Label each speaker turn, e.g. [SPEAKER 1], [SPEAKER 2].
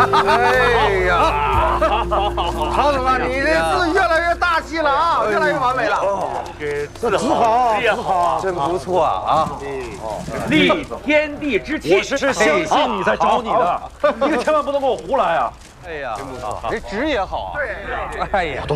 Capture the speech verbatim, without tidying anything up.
[SPEAKER 1] 哎呀，曹总啊，你这字越来越大气了啊，越来越完美了。
[SPEAKER 2] 这字好，字好，
[SPEAKER 1] 真不错啊！
[SPEAKER 3] 立天地之气，
[SPEAKER 2] 我是相信你才找你的，你可千万不能给我胡来啊！
[SPEAKER 1] 哎呀，真不错，这纸也好啊。对，哎呀。